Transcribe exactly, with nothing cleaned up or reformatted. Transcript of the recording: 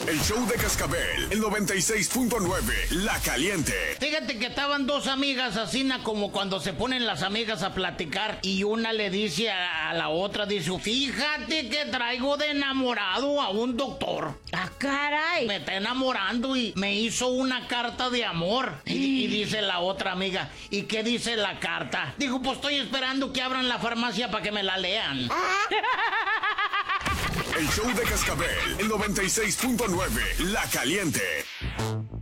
El show de Cascabel, el noventa y seis punto nueve, La Caliente. Fíjate que estaban dos amigas así, como cuando se ponen las amigas a platicar y una le dice a, a la otra, dice, fíjate que traigo de enamorado a un doctor. ¡Ah, caray! Me está enamorando y me hizo una carta de amor. Y, y dice la otra amiga, ¿y qué dice la carta? Dijo, pues estoy esperando que abran la farmacia para que me la lean. El show de Cascabel, el noventa y seis punto nueve, La Caliente.